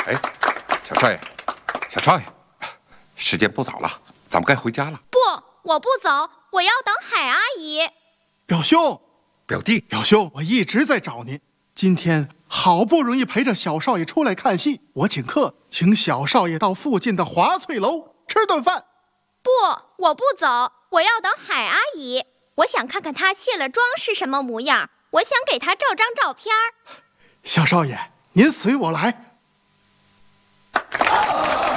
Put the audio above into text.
哎，小少爷，小少爷，时间不早了，咱们该回家了。 不，我不走，我要等海阿姨。 表兄， 表弟， 表兄，我一直在找您。今天好不容易陪着小少爷出来看戏，我请客，请小少爷到附近的华翠楼吃顿饭。 不，我不走，我要等海阿姨。我想看看她卸了妆是什么模样，我想给她照张照片。 小少爷，您随我来。